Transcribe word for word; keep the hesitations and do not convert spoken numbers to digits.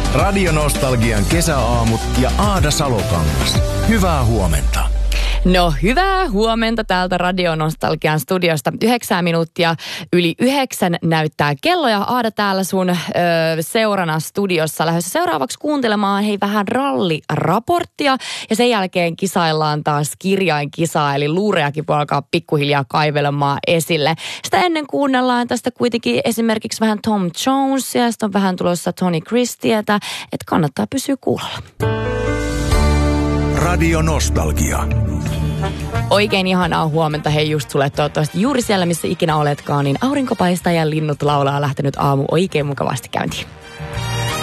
Radionostalgian kesäaamut ja Aada Salokangas. Hyvää huomenta. No hyvää huomenta täältä Radionostalgian studiosta. Yhdeksää minuuttia yli yhdeksän näyttää kello ja Aada täällä sun ö, seurana studiossa lähdössä seuraavaksi kuuntelemaan hei vähän ralliraporttia ja sen jälkeen kisaillaan taas kirjainkisaa eli luurejakin voi alkaa pikkuhiljaa kaivelemaan esille. Sitä ennen kuunnellaan tästä kuitenkin esimerkiksi vähän Tom Jonesia ja sitten on vähän tulossa Tony Christietä, että kannattaa pysyä kuulolla. Radionostalgia. Oikein ihanaa huomenta hei just sulle toivottavasti juuri siellä missä ikinä oletkaan, niin aurinko paistaa ja linnut laulaa lähtenyt aamu oikein mukavasti käyntiin.